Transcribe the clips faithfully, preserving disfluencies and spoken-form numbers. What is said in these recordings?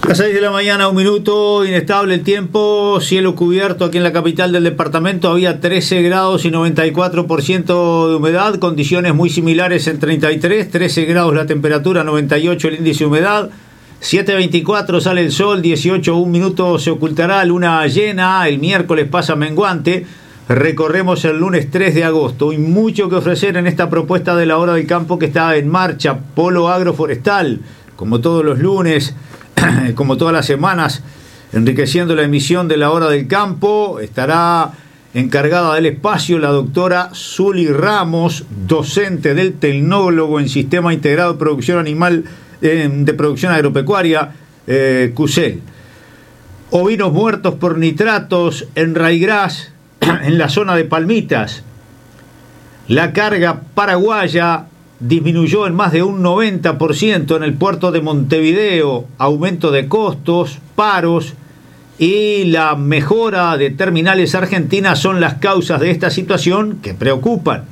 Las seis de la mañana, un minuto, inestable el tiempo, cielo cubierto aquí en la capital del departamento, había trece grados y noventa y cuatro por ciento de humedad, condiciones muy similares en treinta y tres, trece grados la temperatura, noventa y ocho el índice de humedad, siete veinticuatro sale el sol, dieciocho, un minuto se ocultará, luna llena, el miércoles pasa menguante, recorremos el lunes tres de agosto, y mucho que ofrecer en esta propuesta de la hora del campo que está en marcha, Polo Agroforestal, como todos los lunes, como todas las semanas, enriqueciendo la emisión de la hora del campo. Estará encargada del espacio la doctora Zuli Ramos, docente del Tecnólogo en Sistema Integrado de Producción Animal, eh, de Producción Agropecuaria, eh, CUSEL. Ovinos muertos por nitratos en Raigras, en la zona de Palmitas. La carga paraguaya disminuyó en más de un noventa por ciento en el puerto de Montevideo, aumento de costos, paros y la mejora de terminales argentinas son las causas de esta situación que preocupan.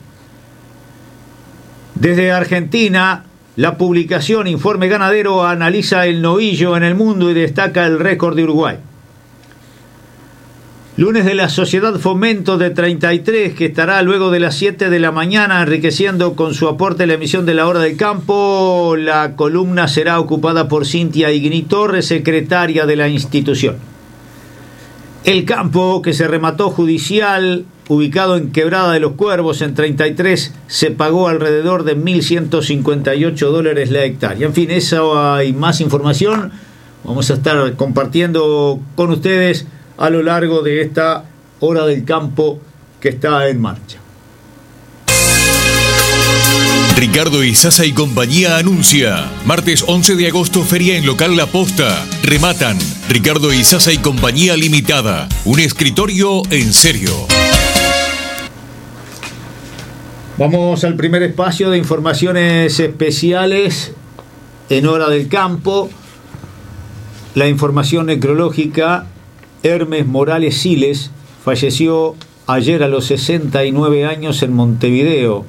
Desde Argentina, la publicación Informe Ganadero analiza el novillo en el mundo y destaca el récord de Uruguay. Lunes de la Sociedad Fomento de treinta y tres, que estará luego de las siete de la mañana enriqueciendo con su aporte la emisión de la hora del campo. La columna será ocupada por Cintia Igni Torres, secretaria de la institución. El campo, que se remató judicial, ubicado en Quebrada de los Cuervos en treinta y tres, se pagó alrededor de mil ciento cincuenta y ocho dólares la hectárea. En fin, esa y más información vamos a estar compartiendo con ustedes a lo largo de esta hora del campo que está en marcha. Ricardo Izaza y compañía anuncia. Martes once de agosto, feria en local La Posta. Rematan Ricardo Izaza y compañía limitada. Un escritorio en serio. Vamos al primer espacio de informaciones especiales en hora del campo. La información necrológica. Hermes Morales Siles falleció ayer a los sesenta y nueve años en Montevideo.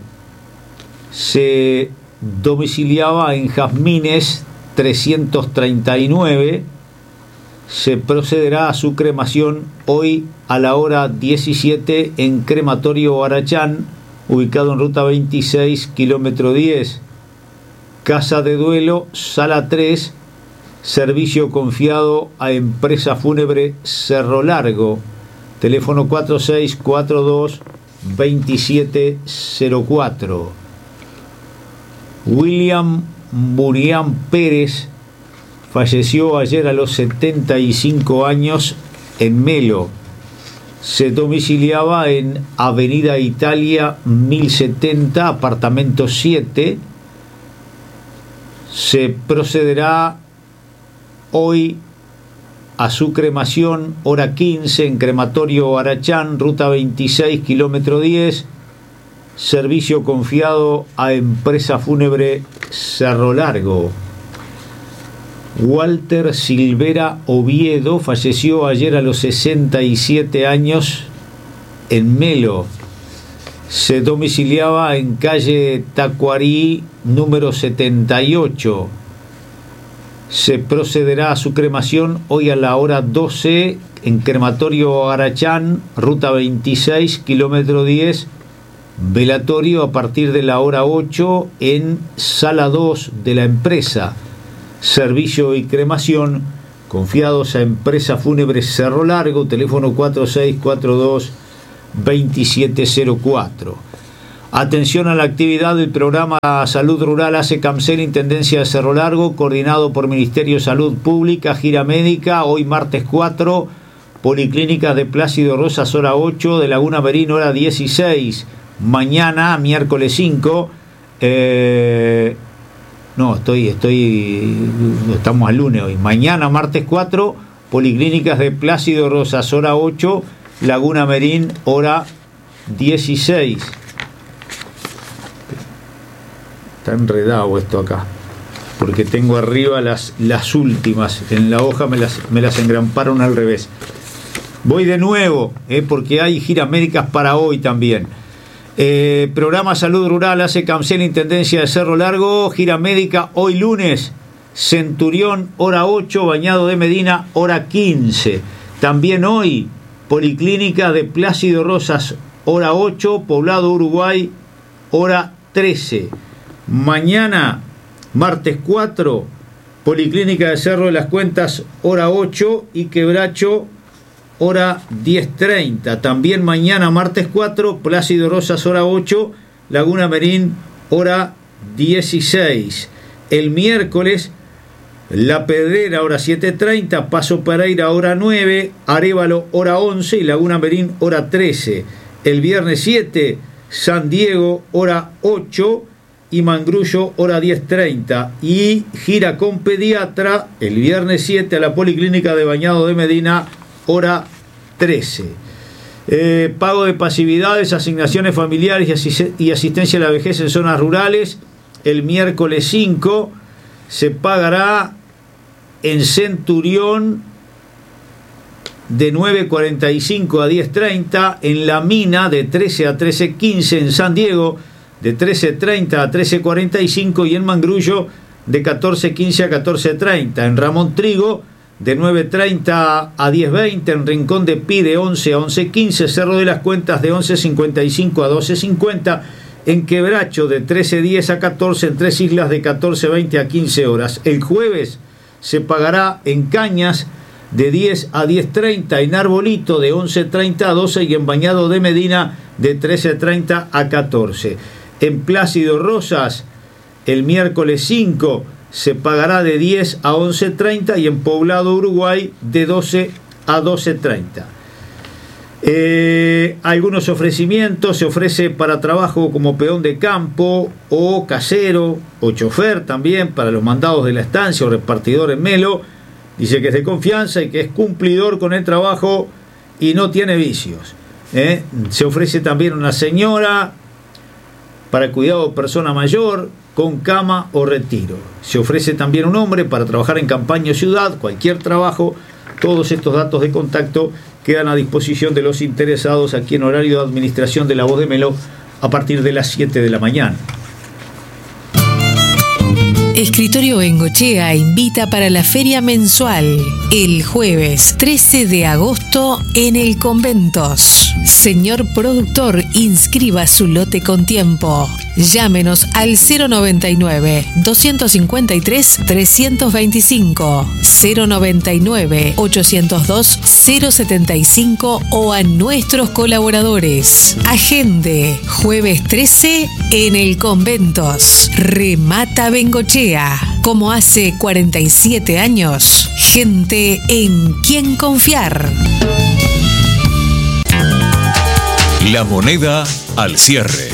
Se domiciliaba en Jazmines trescientos treinta y nueve. Se procederá a su cremación hoy a la hora diecisiete en Crematorio Arachán, ubicado en ruta veintiséis, kilómetro diez. Casa de duelo, sala tres. Servicio confiado a Empresa Fúnebre Cerro Largo. Teléfono cuatro seis cuatro dos, dos siete cero cuatro. William Murián Pérez falleció ayer a los setenta y cinco años en Melo. Se domiciliaba en Avenida Italia mil setenta, apartamento siete. Se procederá hoy a su cremación, hora quince, en Crematorio Arachán, ruta veintiséis, kilómetro diez. Servicio confiado a Empresa Fúnebre Cerro Largo. Walter Silvera Oviedo falleció ayer a los sesenta y siete años en Melo. Se domiciliaba en calle Tacuarí, número setenta y ocho. Se procederá a su cremación hoy a la hora doce en Crematorio Arachán, ruta veintiséis, kilómetro diez. Velatorio a partir de la hora ocho en sala dos de la empresa. Servicio y cremación confiados a Empresa Fúnebre Cerro Largo, teléfono cuatro seis cuatro dos, dos siete cero cuatro. Atención a la actividad del programa Salud Rural ACECAMCEL, Intendencia de Cerro Largo, coordinado por Ministerio de Salud Pública, gira médica, hoy martes cuatro, Policlínicas de Plácido Rosas, hora ocho, de Laguna Merín, hora dieciséis, mañana, miércoles cinco, eh, no, estoy, estoy, estamos al lunes hoy, mañana, martes cuatro, Policlínicas de Plácido Rosas, hora ocho, Laguna Merín, hora dieciséis. Está enredado esto acá, porque tengo arriba las, las últimas, en la hoja me las, me las engramparon al revés. Voy de nuevo, eh, porque hay giras médicas para hoy también. Eh, programa Salud Rural ACECAMCEL, Intendencia de Cerro Largo, gira médica hoy lunes, Centurión, hora ocho, Bañado de Medina, hora quince. También hoy, Policlínica de Plácido Rosas, hora ocho, Poblado Uruguay, hora trece. Mañana, martes cuatro, Policlínica de Cerro de las Cuentas, hora ocho, y Quebracho, hora diez treinta. También mañana, martes cuatro, Plácido Rosas, hora ocho, Laguna Merín, hora dieciséis. El miércoles, La Pedrera, hora siete treinta, Paso Pereira, hora nueve, Arévalo, hora once y Laguna Merín, hora trece. El viernes siete, San Diego, hora ocho y Mangrullo, hora diez treinta. Y gira con pediatra el viernes siete a la Policlínica de Bañado de Medina, hora trece. Eh, pago de pasividades, asignaciones familiares y, asist- y asistencia a la vejez en zonas rurales. El miércoles cinco se pagará en Centurión de nueve cuarenta y cinco a diez treinta, en La Mina de trece a trece quince, en San Diego de trece treinta a trece cuarenta y cinco y en Mangrullo de catorce quince a catorce treinta, en Ramón Trigo de nueve treinta a diez veinte, en Rincón de Pi de once a once quince, Cerro de las Cuentas de once cincuenta y cinco a doce cincuenta, en Quebracho de trece diez a catorce, en Tres Islas de catorce veinte a quince horas. El jueves se pagará en Cañas de diez a diez treinta, en Arbolito de once treinta a doce y en Bañado de Medina de trece treinta a catorce. En Plácido Rosas, el miércoles cinco se pagará de diez a once treinta y en Poblado Uruguay de doce a doce treinta. Eh, algunos ofrecimientos: se ofrece para trabajo como peón de campo o casero o chofer también para los mandados de la estancia o repartidor en Melo. Dice que es de confianza y que es cumplidor con el trabajo y no tiene vicios. ¿eh? Se ofrece también una señora para cuidado de persona mayor con cama o retiro. Se ofrece también un hombre para trabajar en campaña o ciudad, cualquier trabajo. Todos estos datos de contacto quedan a disposición de los interesados aquí en horario de administración de La Voz de Melo a partir de las siete de la mañana. Escritorio Bengochea invita para la feria mensual el jueves trece de agosto en el Conventos. Señor productor, inscriba su lote con tiempo. Llámenos al cero noventa y nueve, doscientos cincuenta y tres, trescientos veinticinco, cero noventa y nueve, ochocientos dos, cero setenta y cinco o a nuestros colaboradores. Agende, jueves trece en el Conventos. Remata Bengochea. Como hace cuarenta y siete años, gente en quien confiar. La moneda al cierre.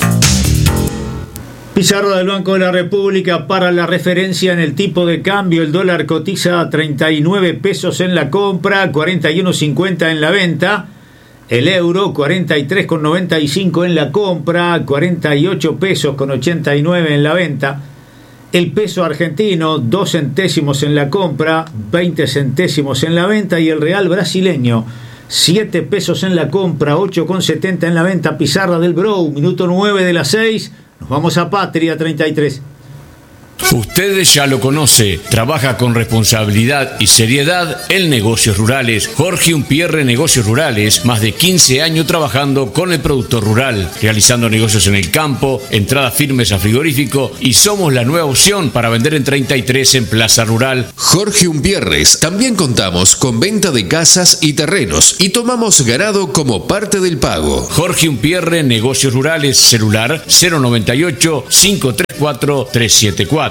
Pizarra del Banco de la República para la referencia en el tipo de cambio. El dólar cotiza a treinta y nueve pesos en la compra, cuarenta y uno cincuenta en la venta. El euro, cuarenta y tres con noventa y cinco en la compra, cuarenta y ocho pesos con ochenta y nueve en la venta. El peso argentino, dos centésimos en la compra, veinte centésimos en la venta. Y el real brasileño, siete pesos en la compra, ocho con setenta en la venta. Pizarra del Brou, minuto nueve de las seis. Nos vamos a Patria treinta y tres. Usted ya lo conoce, trabaja con responsabilidad y seriedad en negocios rurales. Jorge Umpierre Negocios Rurales, más de quince años trabajando con el productor rural, realizando negocios en el campo, entradas firmes a frigorífico, y somos la nueva opción para vender en treinta y tres en Plaza Rural. Jorge Umpierres, también contamos con venta de casas y terrenos y tomamos ganado como parte del pago. Jorge Umpierre Negocios Rurales, celular cero noventa y ocho, cinco tres cuatro, tres siete cuatro.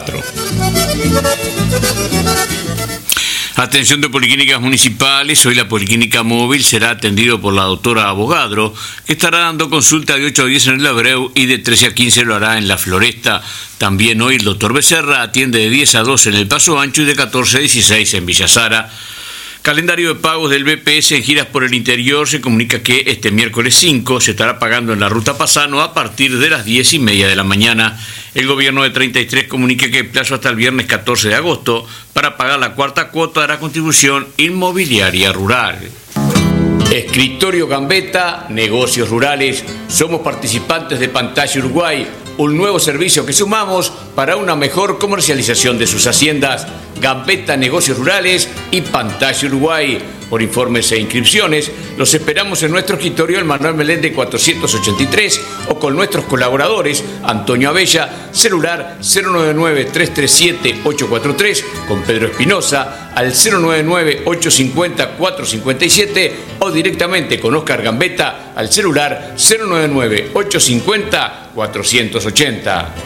Atención de Policlínicas Municipales, hoy la Policlínica Móvil será atendido por la doctora Abogadro, que estará dando consulta de ocho a diez en el Abreu y de trece a quince lo hará en la Floresta. También hoy el doctor Becerra atiende de diez a doce en el Paso Ancho y de catorce a dieciséis en Villa Sara. Calendario de pagos del B P S en giras por el interior. Se comunica que este miércoles cinco se estará pagando en la ruta Pasano a partir de las diez y media de la mañana. El gobierno de treinta y tres comunica que hay plazo hasta el viernes catorce de agosto para pagar la cuarta cuota de la contribución inmobiliaria rural. Escritorio Gambetta, negocios rurales, Somos participantes de Pantalla Uruguay, un nuevo servicio que sumamos para una mejor comercialización de sus haciendas. Gambetta Negocios Rurales y Pantalla Uruguay. Por informes e inscripciones, los esperamos en nuestro escritorio en Manuel Meléndez cuatrocientos ochenta y tres o con nuestros colaboradores Antonio Abella, celular cero nueve nueve, tres tres siete, ocho cuatro tres, con Pedro Espinosa al cero nueve nueve, ocho cinco cero, cuatro cinco siete o directamente con Oscar Gambetta al celular cero nueve nueve, ocho cinco cero, cuatro ochenta.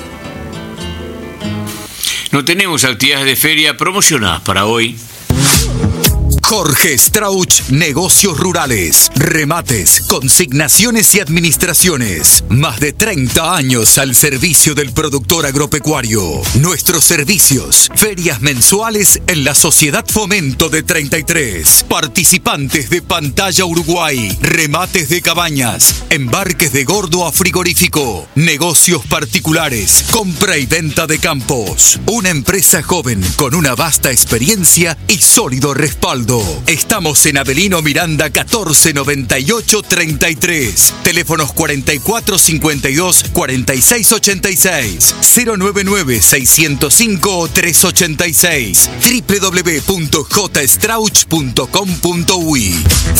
No tenemos actividades de feria promocionadas para hoy. Jorge Strauch, Negocios Rurales, remates, consignaciones y administraciones. Más de treinta años al servicio del productor agropecuario. Nuestros servicios, ferias mensuales en la Sociedad Fomento de treinta y tres. Participantes de Pantalla Uruguay, remates de cabañas, embarques de gordo a frigorífico, negocios particulares, compra y venta de campos. Una empresa joven con una vasta experiencia y sólido respaldo. Estamos en Avelino Miranda catorce noventa y ocho treinta y tres. Teléfonos cuarenta y cuatro cincuenta y dos, cuarenta y seis ochenta y seis. cero nueve nueve, seiscientos cinco, trescientos ochenta y seis. doble u doble u doble u punto j strauch punto com punto u y.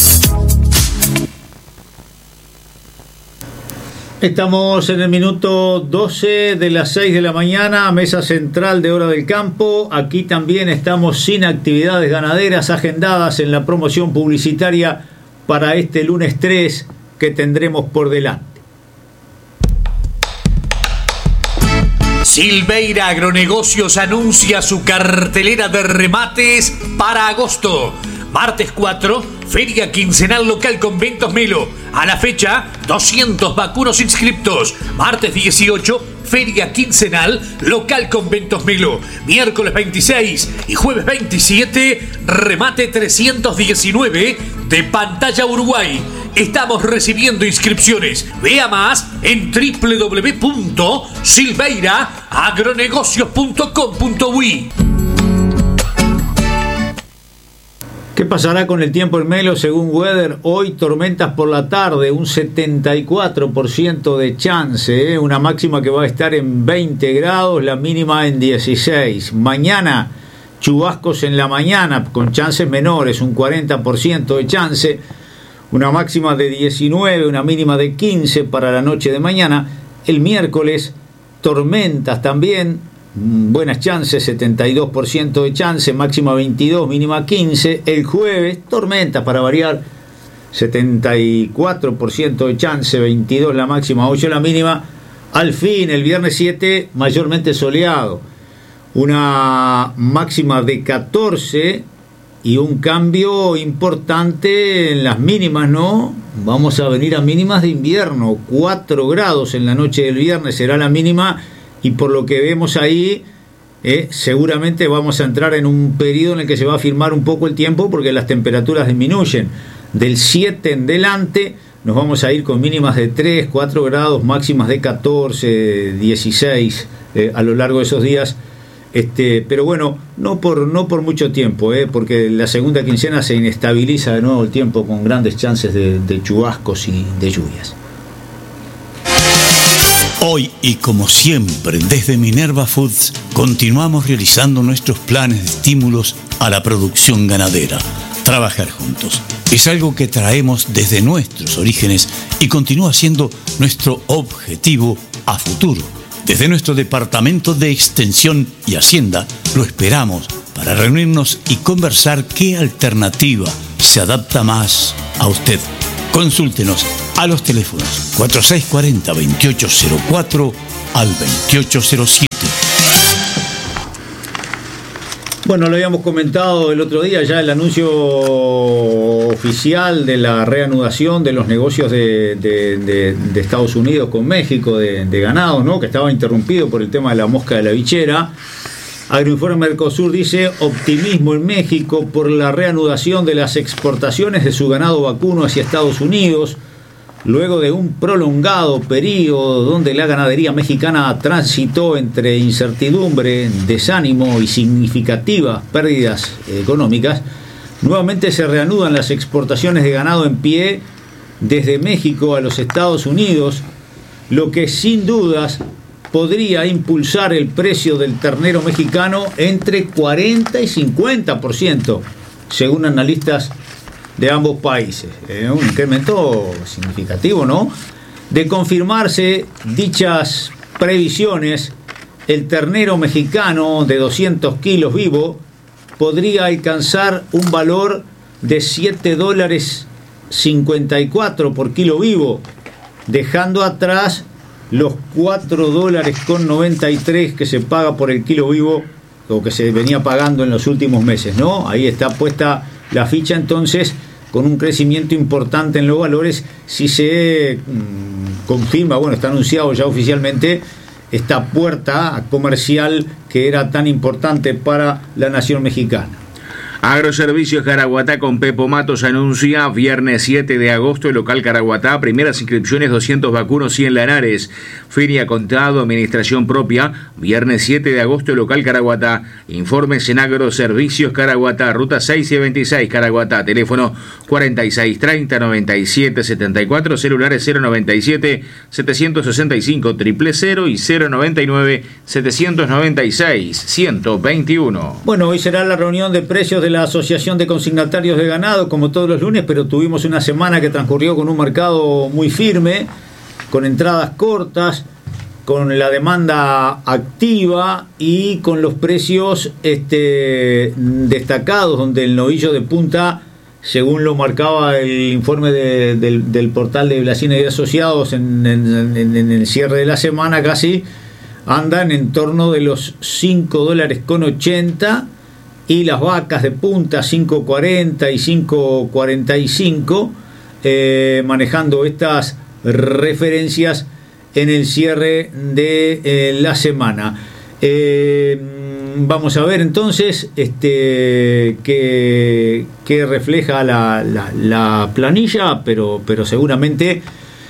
Estamos en el minuto doce de las seis de la mañana, mesa central de Hora del Campo. Aquí también estamos sin actividades ganaderas agendadas en la promoción publicitaria para este lunes tres que tendremos por delante. Silveira Agronegocios anuncia su cartelera de remates para agosto. Martes cuatro, Feria Quincenal Local Conventos Melo. A la fecha, doscientos vacunos inscriptos. Martes dieciocho, Feria Quincenal Local Conventos Melo. Miércoles veintiséis y jueves veintisiete, remate trescientos diecinueve de Pantalla Uruguay. Estamos recibiendo inscripciones. Vea más en doble u doble u doble u punto silveira agronegocios punto com punto u y. ¿Qué pasará con el tiempo en Melo según Weather? Hoy tormentas por la tarde, un setenta y cuatro por ciento de chance, ¿eh? Una máxima que va a estar en veinte grados, la mínima en dieciséis. Mañana, chubascos en la mañana con chances menores, un cuarenta por ciento de chance, una máxima de diecinueve, una mínima de quince para la noche de mañana. El miércoles, tormentas también, buenas chances, setenta y dos por ciento de chance, máxima veintidós, mínima quince. El jueves, tormentas para variar, setenta y cuatro por ciento de chance, veintidós la máxima, ocho la mínima. Al fin, el viernes siete, mayormente soleado, una máxima de catorce y un cambio importante en las mínimas, ¿no? Vamos a venir a mínimas de invierno, cuatro grados en la noche del viernes será la mínima. Y por lo que vemos ahí, eh, seguramente vamos a entrar en un periodo en el que se va a firmar un poco el tiempo porque las temperaturas disminuyen. Del siete en delante nos vamos a ir con mínimas de tres, cuatro grados, máximas de catorce, dieciséis eh, a lo largo de esos días. Este, pero bueno, no por, no por mucho tiempo, eh, porque la segunda quincena se inestabiliza de nuevo el tiempo con grandes chances de, de chubascos y de lluvias. Hoy y como siempre, desde Minerva Foods, continuamos realizando nuestros planes de estímulos a la producción ganadera. Trabajar juntos es algo que traemos desde nuestros orígenes y continúa siendo nuestro objetivo a futuro. Desde nuestro Departamento de Extensión y Hacienda lo esperamos para reunirnos y conversar qué alternativa se adapta más a usted. Consúltenos a los teléfonos cuatro seis cuatro cero, veintiocho cero cuatro al veintiocho cero siete. Bueno, lo habíamos comentado el otro día ya el anuncio oficial de la reanudación de los negocios de, de, de, de Estados Unidos con México, de, de ganado, ¿no? Que estaba interrumpido por el tema de la mosca de la bichera. Agroinforme Mercosur dice optimismo en México por la reanudación de las exportaciones de su ganado vacuno hacia Estados Unidos, luego de un prolongado periodo donde la ganadería mexicana transitó entre incertidumbre, desánimo y significativas pérdidas económicas. Nuevamente se reanudan las exportaciones de ganado en pie desde México a los Estados Unidos, lo que sin dudas podría impulsar el precio del ternero mexicano entre cuarenta y cincuenta por ciento, según analistas de ambos países. Eh, un incremento significativo, ¿no? De confirmarse dichas previsiones, el ternero mexicano de doscientos kilos vivo podría alcanzar un valor de siete dólares cincuenta y cuatro por kilo vivo, dejando atrás los cuatro dólares con noventa y tres que se paga por el kilo vivo, o que se venía pagando en los últimos meses, ¿no? Ahí está puesta la ficha entonces, con un crecimiento importante en los valores, si se mmm, confirma, bueno, está anunciado ya oficialmente, esta puerta comercial que era tan importante para la nación mexicana. Agroservicios Caraguatá con Pepo Matos anuncia viernes siete de agosto el local Caraguatá, primeras inscripciones doscientos vacunos cien Lanares, feria contado, administración propia, viernes siete de agosto el local Caraguatá, informes en Agroservicios Caraguatá, ruta seis y veintiséis Caraguatá, teléfono cuarenta y seis treinta noventa y siete setenta y cuatro, celulares cero noventa y siete setecientos sesenta y cinco cero cero cero y cero noventa y nueve setecientos noventa y seis ciento veintiuno. Bueno, hoy será la reunión de precios de la Asociación de Consignatarios de Ganado, como todos los lunes, pero tuvimos una semana que transcurrió con un mercado muy firme, con entradas cortas, con la demanda activa y con los precios este, destacados, donde el novillo de punta, según lo marcaba el informe de, del, del portal de Blasina y Asociados en, en, en, en el cierre de la semana casi, andan en torno de los cinco dólares con ochenta, y las vacas de punta cinco cuarenta y cinco cuarenta y cinco, eh, manejando estas referencias en el cierre de eh, la semana. Eh, vamos a ver entonces este qué, qué refleja la, la, la planilla, pero, pero seguramente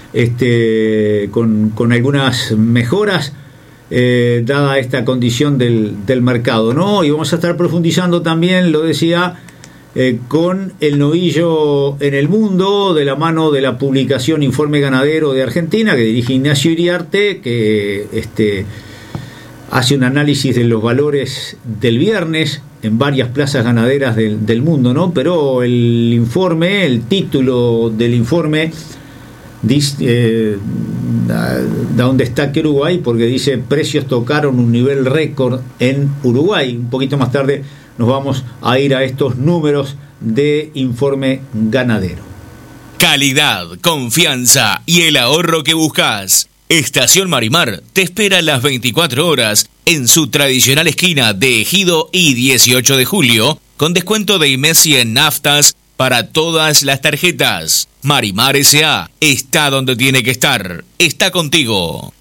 este, con, con algunas mejoras, Eh, dada esta condición del, del mercado, ¿no? Y vamos a estar profundizando también, lo decía, eh, con el novillo en el mundo, de la mano de la publicación Informe Ganadero de Argentina, que dirige Ignacio Iriarte, que este, hace un análisis de los valores del viernes en varias plazas ganaderas del, del mundo, ¿no? Pero el informe, el título del informe, dice, eh, da, da un destaque Uruguay, porque dice precios tocaron un nivel récord en Uruguay. Un poquito más tarde nos vamos a ir a estos números de Informe Ganadero. Calidad, confianza y el ahorro que buscas. Estación Marimar te espera las veinticuatro horas en su tradicional esquina de Ejido y dieciocho de julio, con descuento de IMESI en naftas para todas las tarjetas. Marimar S A está donde tiene que estar. Está contigo.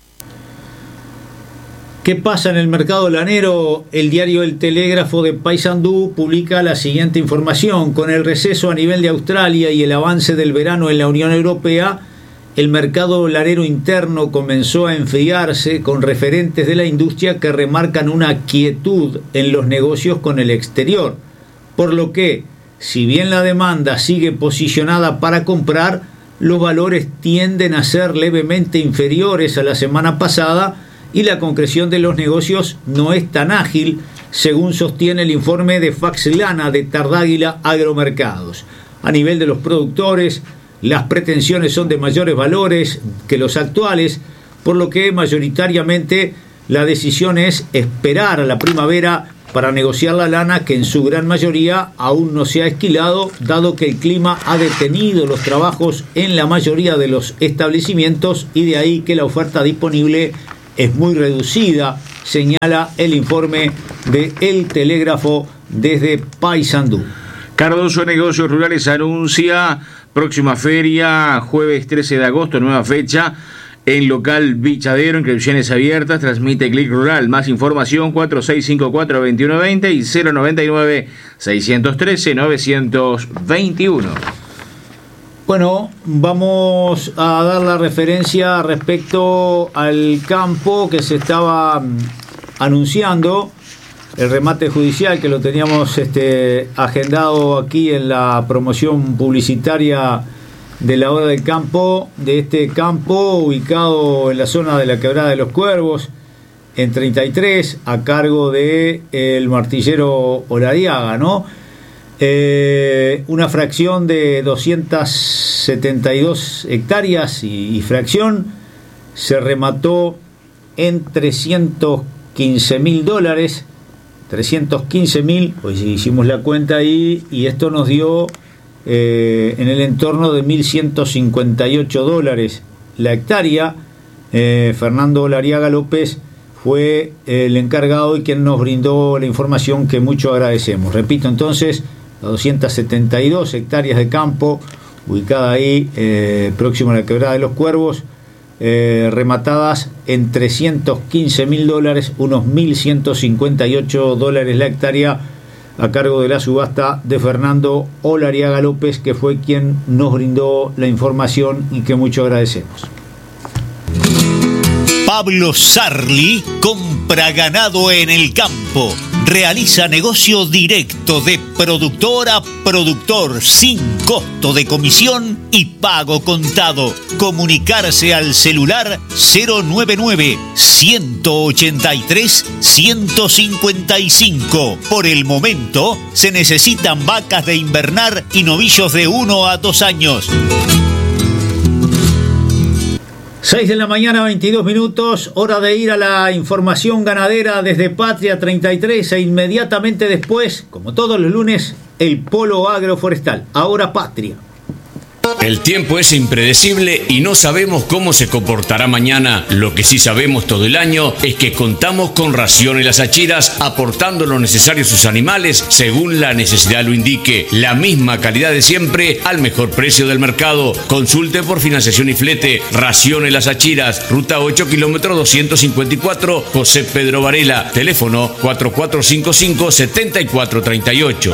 ¿Qué pasa en el mercado lanero? El diario El Telégrafo de Paysandú publica la siguiente información. Con el receso a nivel de Australia y el avance del verano en la Unión Europea, el mercado lanero interno comenzó a enfriarse, con referentes de la industria que remarcan una quietud en los negocios con el exterior, por lo que, si bien la demanda sigue posicionada para comprar, los valores tienden a ser levemente inferiores a la semana pasada y la concreción de los negocios no es tan ágil, según sostiene el informe de Faxlana de Tardáguila Agromercados. A nivel de los productores, las pretensiones son de mayores valores que los actuales, por lo que mayoritariamente la decisión es esperar a la primavera para negociar la lana, que en su gran mayoría aún no se ha esquilado, dado que el clima ha detenido los trabajos en la mayoría de los establecimientos, y de ahí que la oferta disponible es muy reducida, señala el informe de El Telégrafo desde Paysandú. Cardoso Negocios Rurales anuncia próxima feria, jueves trece de agosto, nueva fecha, en local Bichadero, inscripciones abiertas, transmite Clic Rural. Más información cuatro seis cinco cuatro, dos uno dos cero y cero noventa y nueve, seiscientos trece, novecientos veintiuno. Bueno, vamos a dar la referencia respecto al campo que se estaba anunciando, el remate judicial, que lo teníamos este, agendado aquí en la promoción publicitaria de la hora del campo, de este campo ubicado en la zona de la Quebrada de los Cuervos, en treinta y tres, a cargo de el martillero Olariaga, ¿no? Eh, una fracción de doscientas setenta y dos hectáreas y, y fracción se remató en trescientos quince mil dólares, trescientos quince mil, pues hicimos la cuenta ahí, y esto nos dio eh, en el entorno de mil ciento cincuenta y ocho dólares la hectárea. eh, Fernando Olariaga López fue el encargado y quien nos brindó la información que mucho agradecemos. Repito entonces, las doscientas setenta y dos hectáreas de campo, ubicada ahí, eh, próximo a la Quebrada de los Cuervos, eh, rematadas en trescientos quince mil dólares, unos mil ciento cincuenta y ocho dólares la hectárea, a cargo de la subasta de Fernando Olariaga López, que fue quien nos brindó la información y que mucho agradecemos. Pablo Sarli compra ganado en el campo. Realiza negocio directo de productor a productor sin costo de comisión y pago contado. Comunicarse al celular cero noventa y nueve, ciento ochenta y tres, ciento cincuenta y cinco. Por el momento se necesitan vacas de invernar y novillos de uno a dos años. seis de la mañana, veintidós minutos, hora de ir a la información ganadera desde Patria treinta y tres, e inmediatamente después, como todos los lunes, el polo agroforestal. Ahora Patria. El tiempo es impredecible y no sabemos cómo se comportará mañana. Lo que sí sabemos todo el año es que contamos con Raciones Las Achiras, aportando lo necesario a sus animales según la necesidad lo indique. La misma calidad de siempre al mejor precio del mercado. Consulte por financiación y flete. Raciones Las Achiras, ruta ocho, kilómetro doscientos cincuenta y cuatro, José Pedro Varela. Teléfono cuatro cuatro cinco cinco, siete cuatro tres ocho.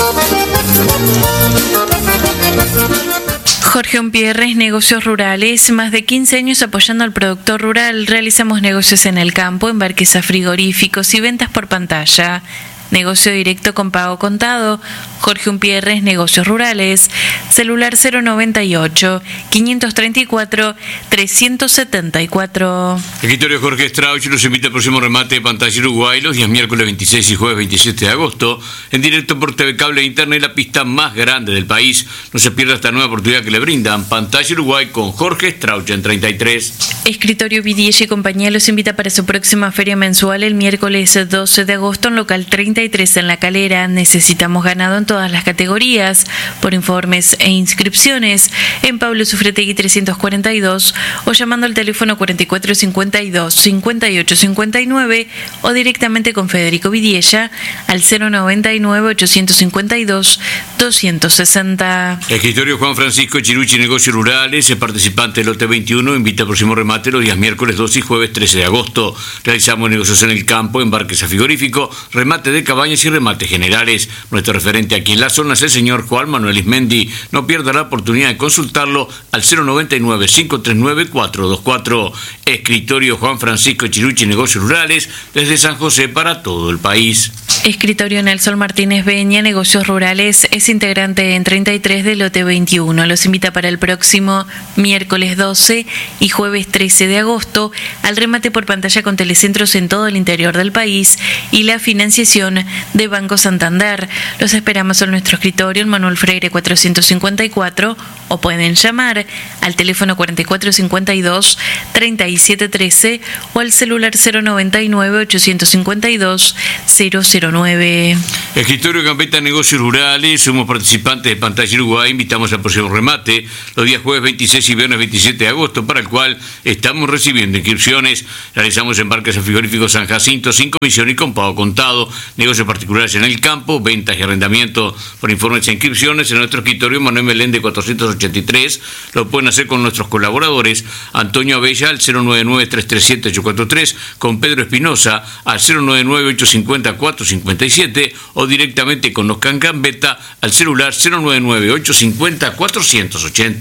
Jorge Umpierres, Negocios Rurales, más de quince años apoyando al productor rural. Realizamos negocios en el campo, embarques a frigoríficos y ventas por pantalla. Negocio directo con pago contado. Jorge Umpierres, Negocios Rurales. Celular cero noventa y ocho, quinientos treinta y cuatro, trescientos setenta y cuatro. Escritorio Jorge Strauch los invita al próximo remate de Pantalla Uruguay los días miércoles veintiséis y jueves veintisiete de agosto, en directo por T V Cable e Internet, la pista más grande del país. No se pierda esta nueva oportunidad que le brindan. Pantalla Uruguay con Jorge Strauch en treinta y tres. Escritorio Vidiella y compañía los invita para su próxima feria mensual el miércoles doce de agosto en local treinta y tres en La Calera. Necesitamos ganado en todas las categorías. Por informes e inscripciones en Pablo Sufretegui trescientos cuarenta y dos o llamando al teléfono cuarenta y cuatro cincuenta y dos, cincuenta y ocho cincuenta y nueve o directamente con Federico Vidiella al cero noventa y nueve, ochocientos cincuenta y dos, doscientos sesenta. Escritorio Juan Francisco Chirucci, Negocios Rurales, el participante del lote veintiuno, invita al próximo remate los días miércoles doce y jueves trece de agosto. Realizamos negocios en el campo, embarques a frigorífico, remate de cabañas y remates generales. Nuestro referente aquí en la zona es el señor Juan Manuel Ismendi. No pierda la oportunidad de consultarlo al cero noventa y nueve, cinco tres nueve, cuatro dos cuatro. Escritorio Juan Francisco Chirucci, Negocios Rurales, desde San José para todo el país. Escritorio Nelson Martínez Beña, Negocios Rurales, es integrante en treinta y tres del lote veintiuno. Los invita para el próximo miércoles doce y jueves trece de agosto al remate por pantalla con telecentros en todo el interior del país y la financiación de Banco Santander. Los esperamos en nuestro escritorio en Manuel Freire cuatrocientos cincuenta y cuatro o pueden llamar al teléfono cuarenta y cuatro cincuenta y dos, treinta y siete trece o al celular cero noventa y nueve, ochocientos cincuenta y dos, cero cero nueve. Escritorio Gambetta Negocios Rurales, somos participantes de Pantalla Uruguay, invitamos al próximo remate los días jueves veintiséis y viernes veintisiete de agosto, para el cual estamos recibiendo inscripciones. Realizamos embarques en frigorífico San Jacinto sin comisión y con pago contado, negocios particulares en el campo, ventas y arrendamiento. Por informes e inscripciones en nuestro escritorio Manuel Meléndez cuatrocientos ochenta y tres, lo pueden hacer con nuestros colaboradores Antonio Abella al cero noventa y nueve, trescientos treinta y siete, ochocientos cuarenta y tres, con Pedro Espinosa al cero noventa y nueve, ochocientos cincuenta, cuatrocientos cincuenta y siete o directamente con Oscar Gambetta al celular cero noventa y nueve, ochocientos cincuenta, cuatrocientos ochenta.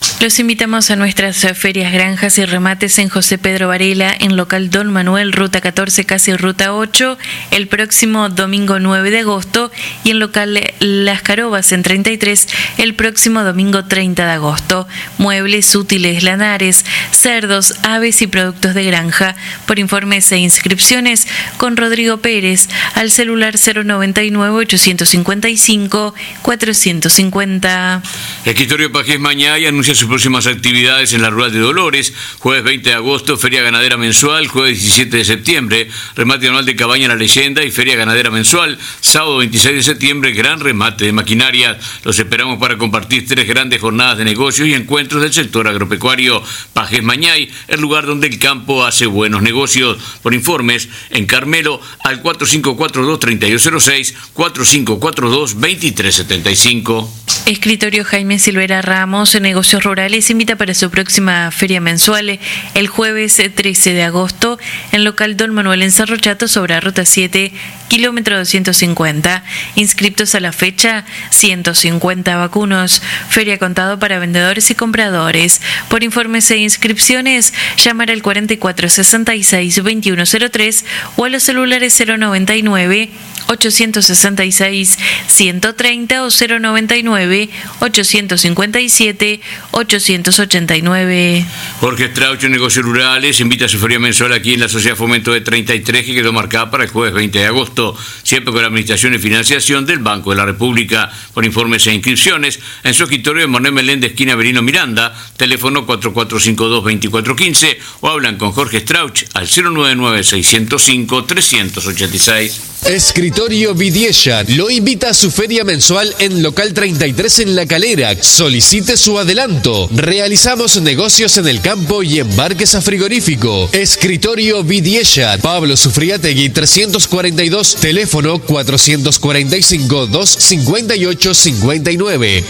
Los invitamos a nuestras ferias, granjas y remates en José Pedro Varela, en local Don Manuel, ruta catorce, casi ruta ocho, el próximo domingo nueve de agosto, y en local Las Carobas, en treinta y tres, el próximo domingo treinta de agosto. Muebles, útiles, lanares, cerdos, aves y productos de granja. Por informes e inscripciones, con Rodrigo Pérez, al celular cero noventa y nueve, ochocientos cincuenta y cinco, cuatrocientos cincuenta. Escritorio Pajés Mañay anuncia sus próximas actividades en la Rural de Dolores. Jueves veinte de agosto, Feria Ganadera Mensual. Jueves diecisiete de septiembre, remate anual de Cabaña La Leyenda y Feria Ganadera Mensual. Sábado veintiséis de septiembre, gran remate de maquinaria. Los esperamos para compartir tres grandes jornadas de negocios y encuentros del sector agropecuario. Pajés Mañay, el lugar donde el campo hace buenos negocios. Por informes, en Carmelo, al cuatro cinco cuatro dos, tres dos cero seis, cuatro cinco cuatro dos, dos tres siete cinco. Escritorio Jaime Silvera Ramos, en Negocios Rurales, invita para su próxima feria mensual el jueves trece de agosto en local Don Manuel en Cerro Chato, sobre la ruta siete, kilómetro doscientos cincuenta. Inscriptos a la fecha, ciento cincuenta vacunos. Feria contado para vendedores y compradores. Por informes e inscripciones, llamar al cuarenta y cuatro sesenta y seis, veintiuno cero tres o a los celulares cero noventa y nueve, ochocientos sesenta y seis, ciento treinta o cero noventa y nueve, ochocientos cincuenta y siete, ochocientos ochenta y nueve. Jorge Strauch, Negocios Rurales, invita a su feria mensual aquí en la Sociedad Fomento de treinta y tres, que quedó marcada para el jueves veinte de agosto, siempre con la administración y financiación del Banco de la República. Por informes e inscripciones, en su escritorio de Manuel Meléndez, esquina Avelino Miranda, teléfono cuatro cuatro cinco dos, veinticuatro quince, o hablan con Jorge Strauch al cero nueve nueve, seiscientos cinco, trescientos ochenta y seis. Escritorio Vidiella lo invita a su feria mensual en local treinta y tres en La Calera. Solicite su adelanto. Realizamos negocios en el campo y embarques a frigorífico. Escritorio Vidiella, Pablo Sufriategui trescientos cuarenta y dos, teléfono cuatrocientos cuarenta y cinco, doscientos cincuenta y ocho, cincuenta y nueve.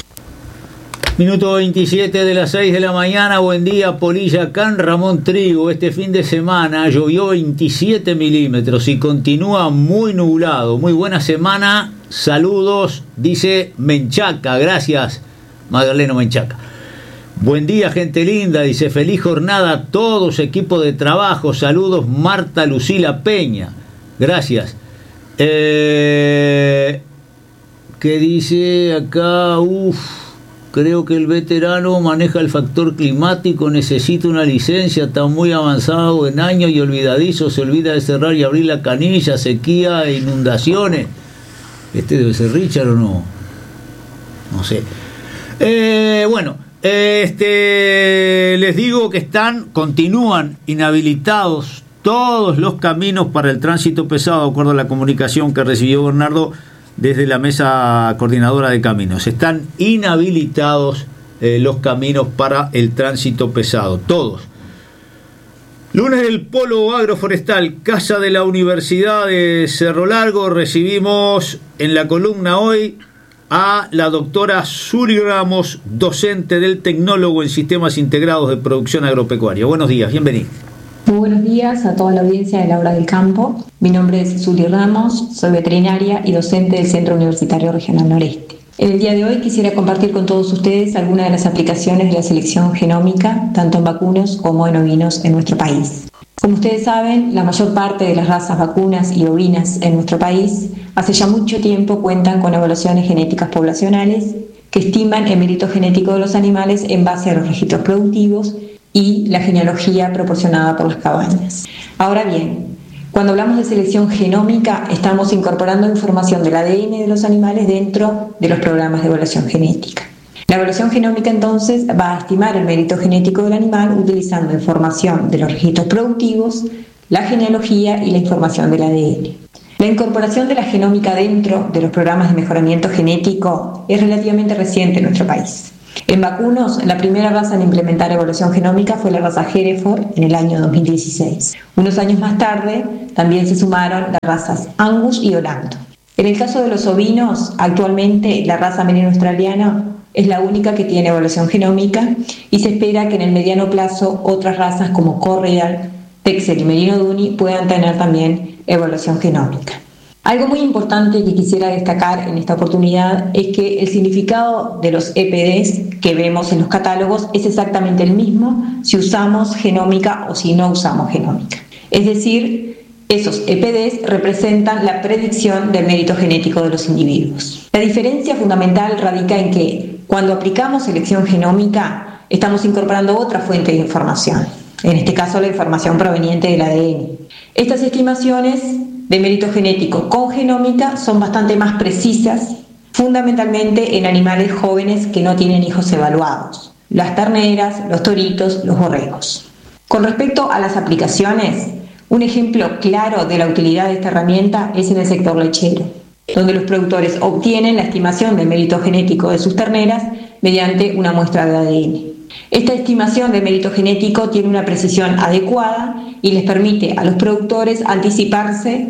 Minuto veintisiete de las seis de la mañana. Buen día, Polilla, Can Ramón Trigo. Este fin de semana llovió veintisiete milímetros y continúa muy nublado. Muy buena semana. Saludos, dice Menchaca. Gracias, Magdaleno Menchaca. Buen día, gente linda. Dice, feliz jornada a todos, equipo de trabajo. Saludos, Marta Lucila Peña. Gracias. Eh, ¿Qué dice acá? Uf. Creo que el veterano maneja el factor climático, necesita una licencia, está muy avanzado en años y olvidadizo, se olvida de cerrar y abrir la canilla, sequía e inundaciones. ¿Este debe ser Richard o no? No sé. Eh, bueno, este, les digo que están, continúan inhabilitados todos los caminos para el tránsito pesado, de acuerdo a la comunicación que recibió Bernardo desde la mesa coordinadora de caminos. Están inhabilitados eh, los caminos para el tránsito pesado, todos. Lunes del Polo Agroforestal, Casa de la Universidad de Cerro Largo. Recibimos en la columna hoy a la doctora Suri Ramos, docente del Tecnólogo en Sistemas Integrados de Producción Agropecuaria. Buenos días, bienvenido. Muy buenos días a toda la audiencia de La Hora del Campo. Mi nombre es Suri Ramos, soy veterinaria y docente del Centro Universitario Regional Noreste. En el día de hoy quisiera compartir con todos ustedes algunas de las aplicaciones de la selección genómica, tanto en vacunos como en ovinos en nuestro país. Como ustedes saben, la mayor parte de las razas vacunas y ovinas en nuestro país hace ya mucho tiempo cuentan con evaluaciones genéticas poblacionales que estiman el mérito genético de los animales en base a los registros productivos y la genealogía proporcionada por las cabañas. Ahora bien, cuando hablamos de selección genómica, estamos incorporando información del A D N de los animales dentro de los programas de evaluación genética. La evaluación genómica entonces va a estimar el mérito genético del animal utilizando información de los registros productivos, la genealogía y la información del A D N. La incorporación de la genómica dentro de los programas de mejoramiento genético es relativamente reciente en nuestro país. En vacunos, la primera raza en implementar evaluación genómica fue la raza Hereford en el año dos mil dieciséis. Unos años más tarde, también se sumaron las razas Angus y Holando. En el caso de los ovinos, actualmente la raza merino australiana es la única que tiene evaluación genómica y se espera que en el mediano plazo otras razas como Corriedale, Texel y Merino Duni puedan tener también evaluación genómica. Algo muy importante que quisiera destacar en esta oportunidad es que el significado de los E P Ds que vemos en los catálogos es exactamente el mismo si usamos genómica o si no usamos genómica. Es decir, esos E P Ds representan la predicción del mérito genético de los individuos. La diferencia fundamental radica en que cuando aplicamos selección genómica estamos incorporando otra fuente de información, en este caso la información proveniente del A D N. Estas estimaciones de mérito genético con genómica son bastante más precisas, fundamentalmente en animales jóvenes que no tienen hijos evaluados, las terneras, los toritos, los borregos. Con respecto a las aplicaciones, un ejemplo claro de la utilidad de esta herramienta es en el sector lechero, donde los productores obtienen la estimación del mérito genético de sus terneras mediante una muestra de A D N. Esta estimación de mérito genético tiene una precisión adecuada y les permite a los productores anticiparse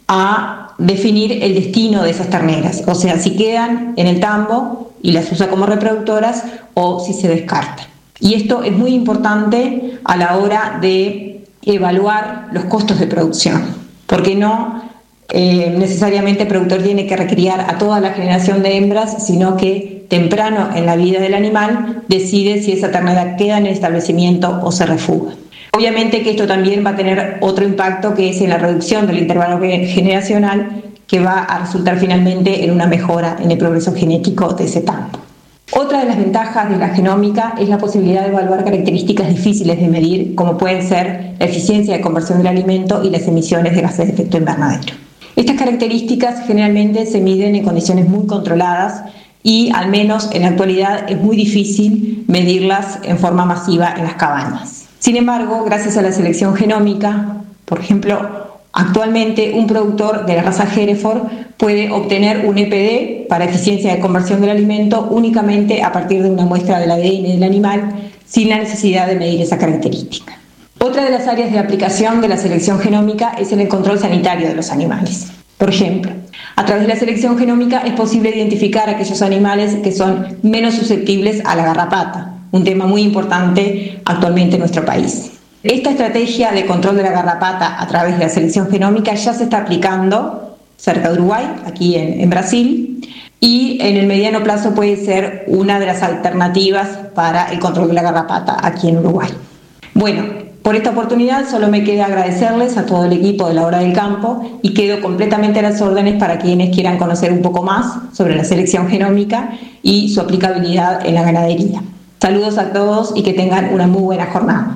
a definir el destino de esas terneras, o sea, si quedan en el tambo y las usa como reproductoras o si se descartan. Y esto es muy importante a la hora de evaluar los costos de producción, porque no eh, necesariamente el productor tiene que recriar a toda la generación de hembras, sino que temprano en la vida del animal decide si esa ternera queda en el establecimiento o se refugia. Obviamente que esto también va a tener otro impacto, que es en la reducción del intervalo generacional, que va a resultar finalmente en una mejora en el progreso genético de ese tambo. Otra de las ventajas de la genómica es la posibilidad de evaluar características difíciles de medir, como pueden ser la eficiencia de conversión del alimento y las emisiones de gases de efecto invernadero. Estas características generalmente se miden en condiciones muy controladas y, al menos en la actualidad, es muy difícil medirlas en forma masiva en las cabañas. Sin embargo, gracias a la selección genómica, por ejemplo, actualmente un productor de la raza Hereford puede obtener un E P D para eficiencia de conversión del alimento únicamente a partir de una muestra del A D N del animal, sin la necesidad de medir esa característica. Otra de las áreas de aplicación de la selección genómica es en el control sanitario de los animales. Por ejemplo, a través de la selección genómica es posible identificar aquellos animales que son menos susceptibles a la garrapata, un tema muy importante actualmente en nuestro país. Esta estrategia de control de la garrapata a través de la selección genómica ya se está aplicando cerca de Uruguay, aquí en, en Brasil, y en el mediano plazo puede ser una de las alternativas para el control de la garrapata aquí en Uruguay. Bueno, por esta oportunidad solo me queda agradecerles a todo el equipo de La Hora del Campo y quedo completamente a las órdenes para quienes quieran conocer un poco más sobre la selección genómica y su aplicabilidad en la ganadería. Saludos a todos y que tengan una muy buena jornada.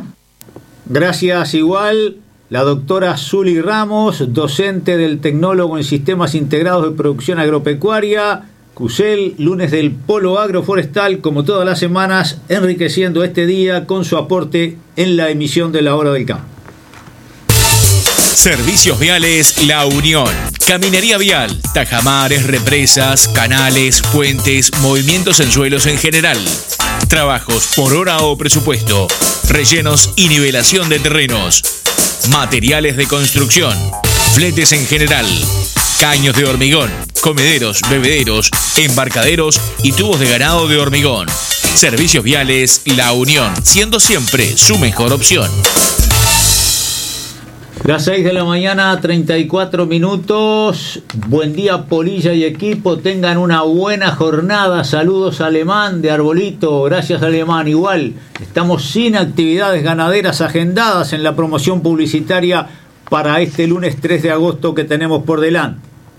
Gracias igual, la doctora Zuli Ramos, docente del Tecnólogo en Sistemas Integrados de Producción Agropecuaria, CUSEL, lunes del Polo Agroforestal, como todas las semanas, enriqueciendo este día con su aporte en la emisión de La Hora del Campo. Servicios Viales La Unión. Caminaría vial, tajamares, represas, canales, puentes, movimientos en suelos en general. Trabajos por hora o presupuesto. Rellenos y nivelación de terrenos. Materiales de construcción. Fletes en general. Caños de hormigón. Comederos, bebederos, embarcaderos y tubos de ganado de hormigón. Servicios Viales La Unión, siendo siempre su mejor opción. Las seis de la mañana, treinta y cuatro minutos. Buen día, Polilla y equipo. Tengan una buena jornada. Saludos a Alemán de Arbolito. Gracias, Alemán. Igual, estamos sin actividades ganaderas agendadas en la promoción publicitaria para este lunes tres de agosto que tenemos por delante.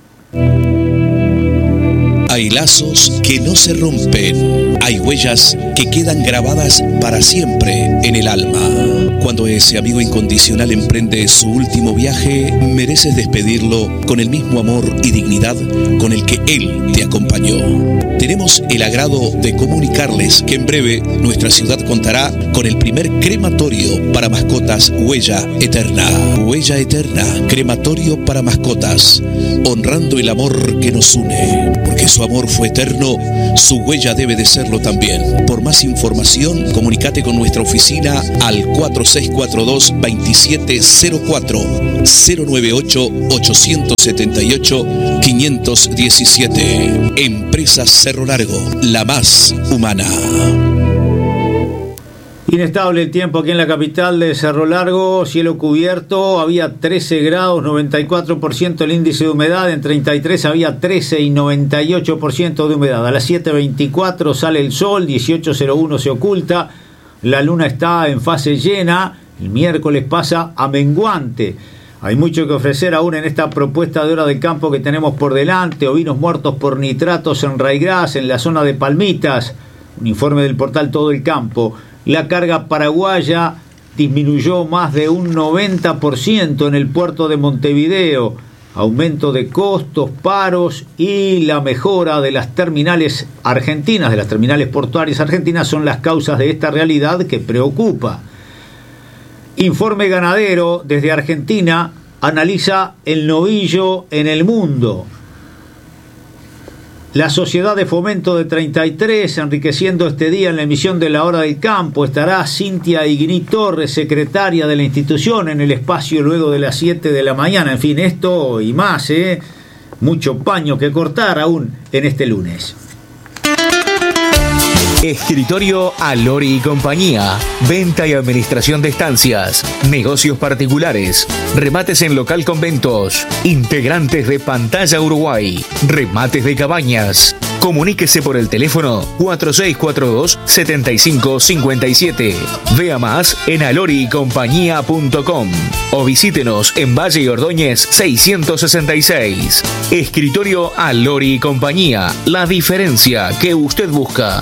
Hay lazos que no se rompen. Hay huellas que quedan grabadas para siempre en el alma. Cuando ese amigo incondicional emprende su último viaje, mereces despedirlo con el mismo amor y dignidad con el que él te acompañó. Tenemos el agrado de comunicarles que en breve nuestra ciudad contará con el primer crematorio para mascotas Huella Eterna. Huella Eterna, crematorio para mascotas, honrando el amor que nos une. Porque su amor fue eterno, su huella debe de serlo también. Por más información, comunícate con nuestra oficina al cuatro seis cuatro dos, dos siete cero cuatro, cero nueve ocho, ocho siete ocho, cinco uno siete. Empresa Cerro Largo, la más humana. Inestable el tiempo aquí en la capital de Cerro Largo, cielo cubierto, había trece grados, noventa y cuatro por ciento el índice de humedad, en treinta y tres había trece y noventa y ocho por ciento de humedad. A las siete veinticuatro sale el sol, dieciocho cero uno se oculta, la luna está en fase llena, el miércoles pasa a menguante. Hay mucho que ofrecer aún en esta propuesta de hora del campo que tenemos por delante, ovinos muertos por nitratos en Raigras, en la zona de Palmitas, un informe del portal Todo el Campo. La carga paraguaya disminuyó más de un noventa por ciento en el puerto de Montevideo. Aumento de costos, paros y la mejora de las terminales argentinas, de las terminales portuarias argentinas, son las causas de esta realidad que preocupa. Informe ganadero desde Argentina analiza el novillo en el mundo. La Sociedad de Fomento de treinta y tres, enriqueciendo este día en la emisión de La Hora del Campo, estará Cintia Igní Torres, secretaria de la institución, en el espacio luego de las siete de la mañana. En fin, esto y más, ¿eh? Mucho paño que cortar aún en este lunes. Escritorio Alori y Compañía. Venta y administración de estancias. Negocios particulares. Remates en local conventos. Integrantes de Pantalla Uruguay. Remates de cabañas. Comuníquese por el teléfono cuatro seis cuatro dos, siete cinco cinco siete. Vea más en alori y compañía punto com o visítenos en Valle y Ordóñez seiscientos sesenta y seis. Escritorio Alori y Compañía. La diferencia que usted busca.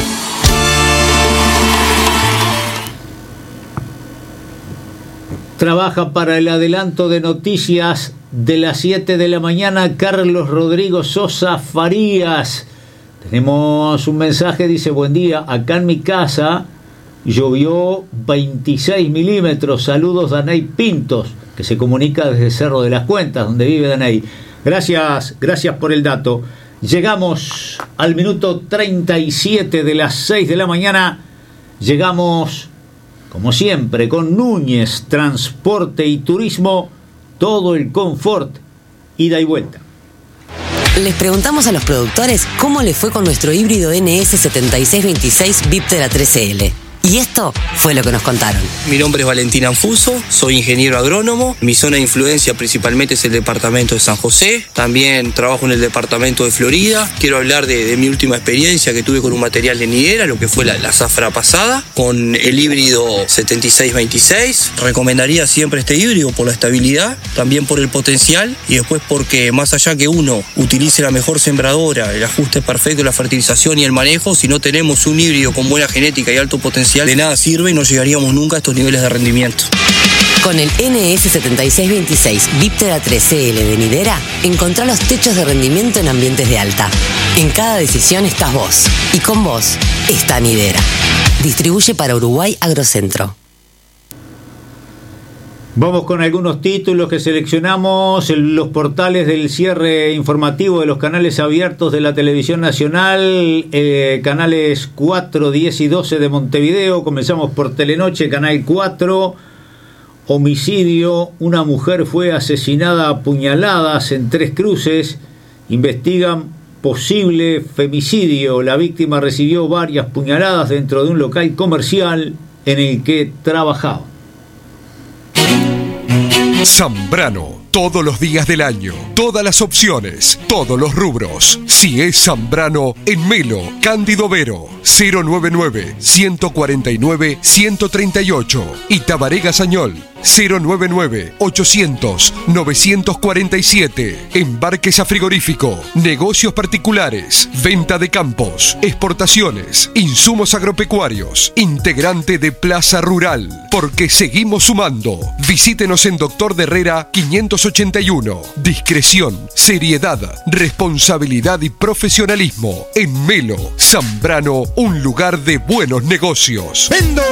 Trabaja para el adelanto de noticias de las siete de la mañana Carlos Rodrigo Sosa Farías. Tenemos un mensaje, dice: buen día, acá en mi casa llovió veintiséis milímetros. Saludos, Daney Pintos, que se comunica desde Cerro de las Cuentas, donde vive Daney. Gracias, gracias por el dato. Llegamos al minuto treinta y siete de las seis de la mañana. Llegamos, como siempre, con Núñez Transporte y Turismo, todo el confort, ida y vuelta. Les preguntamos a los productores cómo les fue con nuestro híbrido N S setenta y seis veintiséis Viptera tres L. Y esto fue lo que nos contaron. Mi nombre es Valentín Anfuso, soy ingeniero agrónomo. Mi zona de influencia principalmente es el departamento de San José. También trabajo en el departamento de Florida. Quiero hablar de, de mi última experiencia que tuve con un material de nidera, lo que fue la, la zafra pasada, con el híbrido setenta y seis veintiséis. Recomendaría siempre este híbrido por la estabilidad, también por el potencial y después porque más allá que uno utilice la mejor sembradora, el ajuste perfecto, la fertilización y el manejo, si no tenemos un híbrido con buena genética y alto potencial, de nada sirve y no llegaríamos nunca a estos niveles de rendimiento. Con el N S setenta y seis veintiséis Viptera tres L de nidera, encontrá los techos de rendimiento en ambientes de alta. En cada decisión estás vos, y con vos está Nidera. Distribuye para Uruguay Agrocentro. Vamos con algunos títulos que seleccionamos en los portales del cierre informativo de los canales abiertos de la televisión nacional, eh, canales cuatro, diez y doce de Montevideo. Comenzamos por Telenoche, canal cuatro. Homicidio, una mujer fue asesinada a puñaladas en Tres Cruces. Investigan posible femicidio. La víctima recibió varias puñaladas dentro de un local comercial en el que trabajaba. Zambrano, todos los días del año, todas las opciones, todos los rubros. Si es Zambrano, en Melo, Cándido Vero, cero noventa y nueve, ciento cuarenta y nueve, ciento treinta y ocho. Y Tabaré Gazañol, cero noventa y nueve, ochocientos, novecientos cuarenta y siete. Embarques a frigorífico, negocios particulares, venta de campos, exportaciones, insumos agropecuarios, integrante de Plaza Rural, porque seguimos sumando. Visítenos en Doctor de Herrera quinientos ochenta y uno. Discreción, seriedad, responsabilidad y profesionalismo. En Melo, Zambrano, un lugar de buenos negocios. ¡Vendo!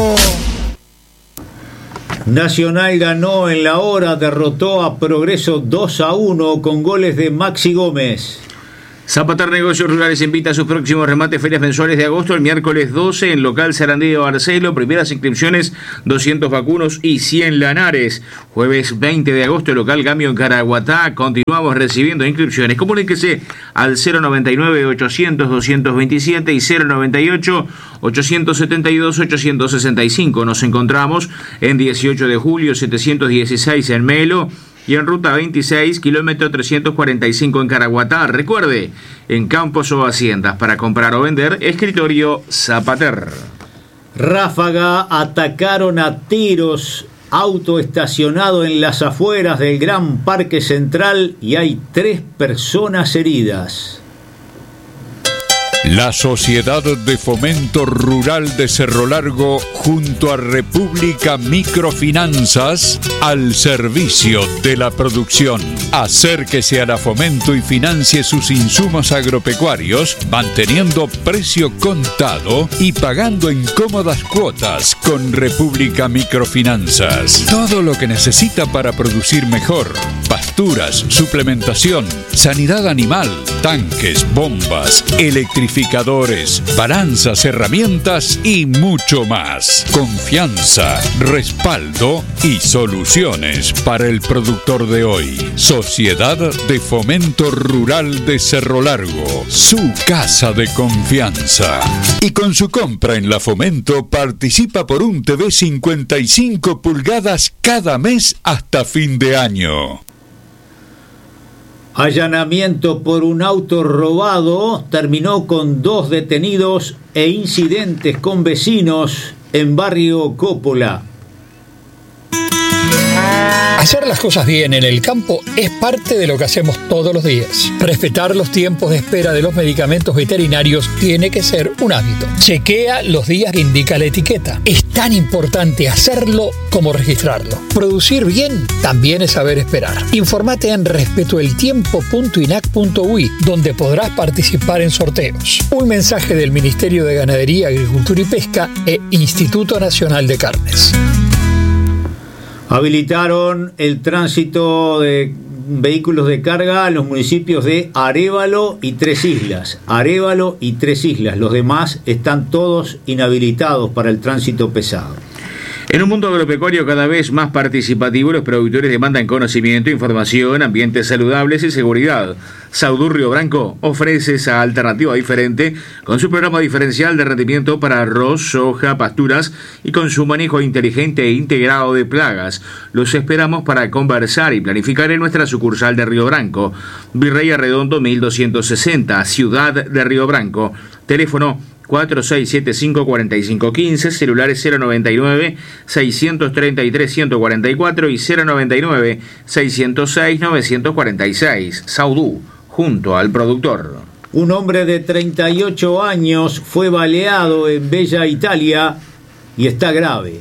Nacional ganó en la hora, derrotó a Progreso dos a uno con goles de Maxi Gómez. Zapater Negocios Rurales invita a sus próximos remates ferias mensuales de agosto el miércoles doce en local Sarandí de Barcelo. Primeras inscripciones doscientos vacunos y cien lanares. Jueves veinte de agosto local Gambio en Caraguatá. Continuamos recibiendo inscripciones. Comuníquese al cero noventa y nueve ochocientos doscientos veintisiete y cero noventa y ocho ochocientos setenta y dos ochocientos sesenta y cinco. Nos encontramos en dieciocho de julio setecientos dieciséis en Melo y en ruta veintiséis, kilómetro trescientos cuarenta y cinco en Caraguatá. Recuerde, en campos o haciendas para comprar o vender, escritorio Zapater. Ráfaga atacaron a tiros auto estacionado en las afueras del Gran Parque Central y hay tres personas heridas. La Sociedad de Fomento Rural de Cerro Largo junto a República Microfinanzas al servicio de la producción. Acérquese a la Fomento y financie sus insumos agropecuarios manteniendo precio contado y pagando en cómodas cuotas con República Microfinanzas. Todo lo que necesita para producir mejor. Pasturas, suplementación, sanidad animal, tanques, bombas, electrificadores, balanzas, herramientas y mucho más. Confianza, respaldo y soluciones para el productor de hoy. Sociedad de Fomento Rural de Cerro Largo, su casa de confianza. Y con su compra en la Fomento participa por un T V cincuenta y cinco pulgadas cada mes hasta fin de año. Allanamiento por un auto robado terminó con dos detenidos e incidentes con vecinos en barrio Coppola. Hacer las cosas bien en el campo es parte de lo que hacemos todos los días. Respetar los tiempos de espera de los medicamentos veterinarios tiene que ser un hábito. Chequea los días que indica la etiqueta. Es tan importante hacerlo como registrarlo. Producir bien también es saber esperar. Infórmate en respetoeltiempo punto inac punto uy, donde podrás participar en sorteos. Un mensaje del Ministerio de Ganadería, Agricultura y Pesca e Instituto Nacional de Carnes. Habilitaron el tránsito de vehículos de carga en los municipios de Arévalo y Tres Islas. Arévalo y Tres Islas. Los demás están todos inhabilitados para el tránsito pesado. En un mundo agropecuario cada vez más participativo, los productores demandan conocimiento, información, ambientes saludables y seguridad. Saudú Río Branco ofrece esa alternativa diferente con su programa diferencial de rendimiento para arroz, soja, pasturas y con su manejo inteligente e integrado de plagas. Los esperamos para conversar y planificar en nuestra sucursal de Río Branco. Virrey Arredondo mil doscientos sesenta, Ciudad de Río Branco. Teléfono cuatro seis siete cinco, cuatro cinco uno cinco, celulares cero noventa y nueve, seiscientos treinta y tres, ciento cuarenta y cuatro y cero noventa y nueve, seiscientos seis, novecientos cuarenta y seis. Saudú, junto al productor. Un hombre de treinta y ocho años fue baleado en Bella Italia y está grave.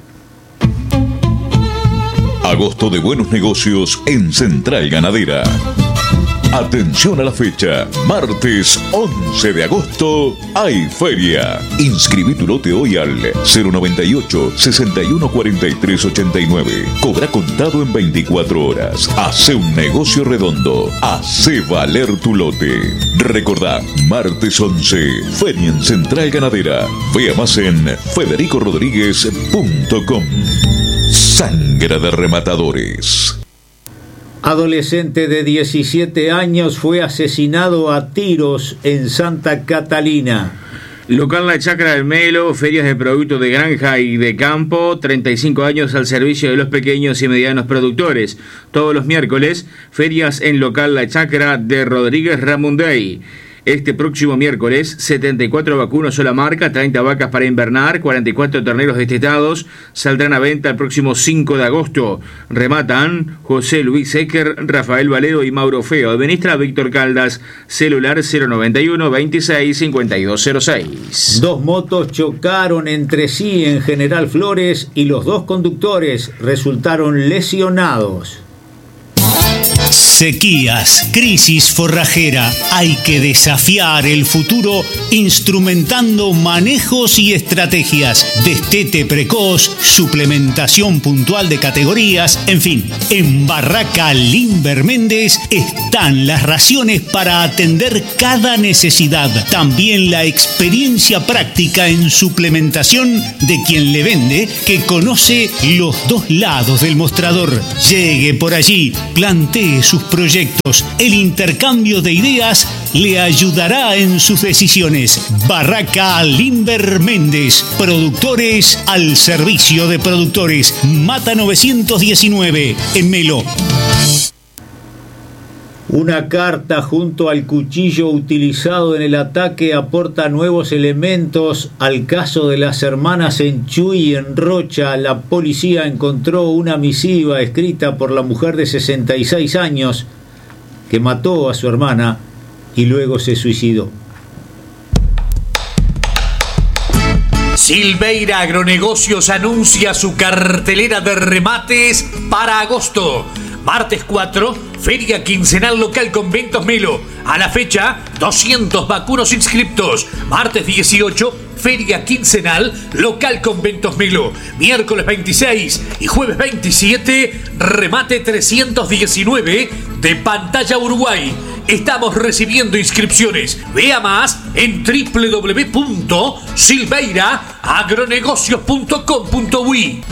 Agosto de buenos negocios en Central Ganadera. Atención a la fecha, martes once de agosto hay feria. Inscribí tu lote hoy al cero noventa y ocho, sesenta y uno, cuarenta y tres, ochenta y nueve. Cobra contado en veinticuatro horas. Hace un negocio redondo. Hace valer tu lote. Recordá, martes once, feria en Central Ganadera. Vea más en federico rodríguez punto com. Sangre de rematadores. Adolescente de diecisiete años fue asesinado a tiros en Santa Catalina. Local La Chacra del Melo, ferias de productos de granja y de campo, treinta y cinco años al servicio de los pequeños y medianos productores. Todos los miércoles, ferias en local La Chacra de Rodríguez Ramundey. Este próximo miércoles, setenta y cuatro vacunos sola marca, treinta vacas para invernar, cuarenta y cuatro terneros destetados, saldrán a venta el próximo cinco de agosto. Rematan José Luis Ecker, Rafael Valedo y Mauro Feo. Administra Víctor Caldas, celular cero noventa y uno, veintiséis, cincuenta y dos cero seis. Dos motos chocaron entre sí en General Flores y los dos conductores resultaron lesionados. Sequías, crisis forrajera. Hay que desafiar el futuro instrumentando manejos y estrategias. Destete precoz, suplementación puntual de categorías, en fin. En Barraca Limber Méndez están las raciones para atender cada necesidad. También la experiencia práctica en suplementación de quien le vende, que conoce los dos lados del mostrador. Llegue por allí, plantee sus proyectos. El intercambio de ideas le ayudará en sus decisiones. Barraca Limber Méndez, productores al servicio de productores. Mata novecientos diecinueve, en Melo. Una carta junto al cuchillo utilizado en el ataque aporta nuevos elementos al caso de las hermanas en Chuy, en Rocha. La policía encontró una misiva escrita por la mujer de sesenta y seis años que mató a su hermana y luego se suicidó. Silveira Agronegocios anuncia su cartelera de remates para agosto. Martes cuatro, Feria Quincenal Local Conventos Melo. A la fecha, doscientos vacunos inscriptos. Martes dieciocho, Feria Quincenal Local Conventos Melo. Miércoles veintiséis y jueves veintisiete, remate trescientos diecinueve de Pantalla Uruguay. Estamos recibiendo inscripciones. Vea más en doble u doble u doble u punto silveira agronegocios punto com punto uy.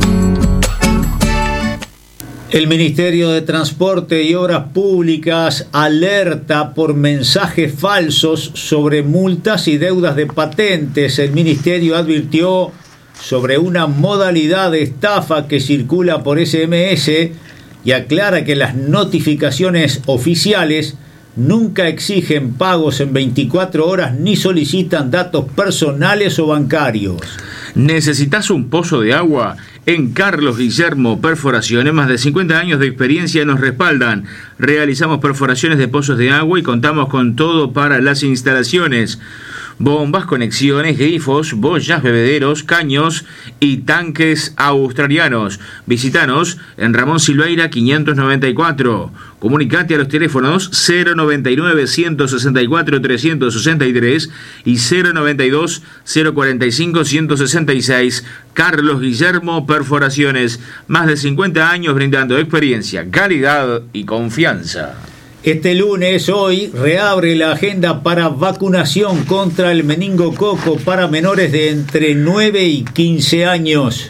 El Ministerio de Transporte y Obras Públicas alerta por mensajes falsos sobre multas y deudas de patentes. El Ministerio advirtió sobre una modalidad de estafa que circula por ese eme ese y aclara que las notificaciones oficiales nunca exigen pagos en veinticuatro horas ni solicitan datos personales o bancarios. ¿Necesitas un pozo de agua? En Carlos Guillermo Perforaciones, más de cincuenta años de experiencia nos respaldan. Realizamos perforaciones de pozos de agua y contamos con todo para las instalaciones. Bombas, conexiones, grifos, boyas, bebederos, caños y tanques australianos. Visítanos en Ramón Silveira quinientos noventa y cuatro. Comunicate a los teléfonos cero noventa y nueve, ciento sesenta y cuatro, trescientos sesenta y tres y cero noventa y dos, cero cuarenta y cinco, ciento sesenta y seis. Carlos Guillermo Perforaciones, más de cincuenta años brindando experiencia, calidad y confianza. Este lunes, hoy, reabre la agenda para vacunación contra el meningococo para menores de entre nueve y quince años.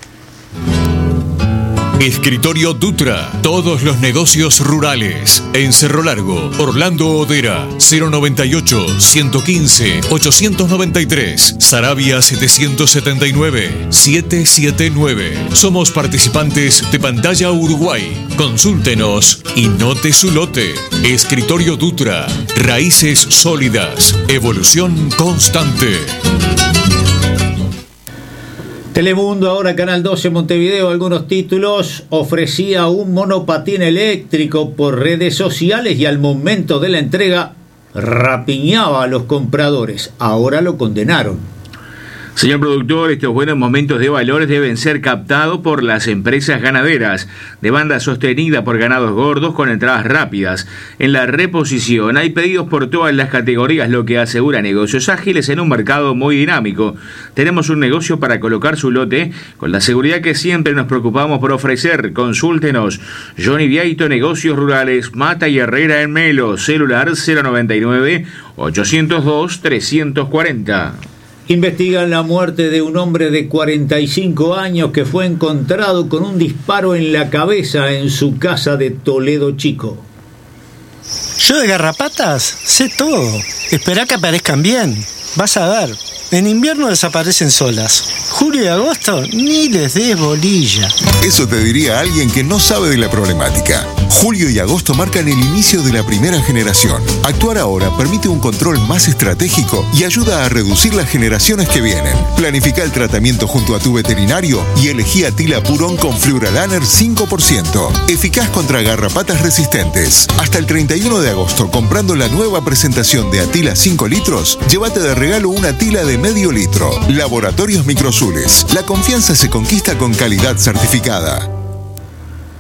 Escritorio Dutra, todos los negocios rurales. En Cerro Largo, Orlando Odera, cero noventa y ocho, ciento quince, ochocientos noventa y tres, Sarabia setecientos setenta y nueve, setecientos setenta y nueve. Somos participantes de Pantalla Uruguay. Consúltenos y note su lote. Escritorio Dutra, raíces sólidas, evolución constante. Telemundo, ahora Canal doce Montevideo, algunos títulos. Ofrecía un monopatín eléctrico por redes sociales y al momento de la entrega rapiñaba a los compradores. Ahora lo condenaron. Señor productor, estos buenos momentos de valores deben ser captados por las empresas ganaderas. Demanda sostenida por ganados gordos con entradas rápidas. En la reposición hay pedidos por todas las categorías, lo que asegura negocios ágiles en un mercado muy dinámico. Tenemos un negocio para colocar su lote con la seguridad que siempre nos preocupamos por ofrecer. Consúltenos. Johnny Vieito, Negocios Rurales, Mata y Herrera en Melo. Celular cero noventa y nueve, ochocientos dos, trescientos cuarenta. Investigan la muerte de un hombre de cuarenta y cinco años que fue encontrado con un disparo en la cabeza en su casa de Toledo Chico. Yo de garrapatas sé todo. Esperá que aparezcan bien. Vas a ver. En invierno desaparecen solas. Julio y agosto ni les des bolilla. Eso te diría alguien que no sabe de la problemática. Julio y agosto marcan el inicio de la primera generación. Actuar ahora permite un control más estratégico y ayuda a reducir las generaciones que vienen. Planifica el tratamiento junto a tu veterinario y elegí Atila Purón con Fluoralaner cinco por ciento. Eficaz contra garrapatas resistentes. Hasta el treinta y uno de agosto, comprando la nueva presentación de Atila cinco litros, llévate de regalo una Atila de medio litro. Laboratorios Microsules. La confianza se conquista con calidad certificada.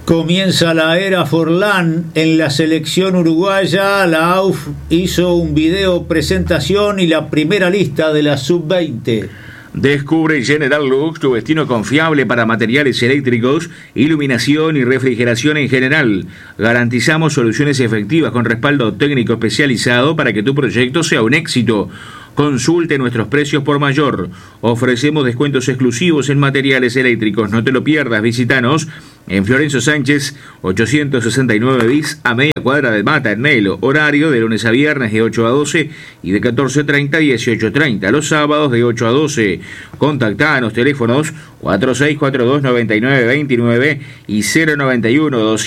Comienza la era Forlán en la selección uruguaya. La A U F hizo un video presentación y la primera lista de la sub veinte. Descubre General Lux, tu destino confiable para materiales eléctricos, iluminación y refrigeración en general. Garantizamos soluciones efectivas con respaldo técnico especializado para que tu proyecto sea un éxito. Consulte nuestros precios por mayor. Ofrecemos descuentos exclusivos en materiales eléctricos. No te lo pierdas. Visítanos en Florencio Sánchez ochocientos sesenta y nueve bis, a media cuadra de Mata, en Melo. Horario de lunes a viernes de ocho a doce y de catorce treinta a dieciocho treinta. Los sábados de ocho a doce. Contactanos, teléfonos cuatro seis cuatro dos nueve nueve dos nueve y cero noventa y uno dos